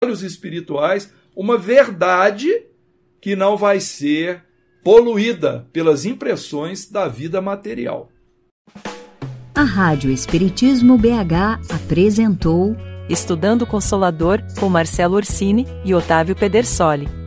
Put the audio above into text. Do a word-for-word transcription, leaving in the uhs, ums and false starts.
olhos espirituais, uma verdade que não vai ser poluída pelas impressões da vida material. A Rádio Espiritismo B H apresentou Estudando Consolador com Marcelo Orsini e Otávio Pedersoli.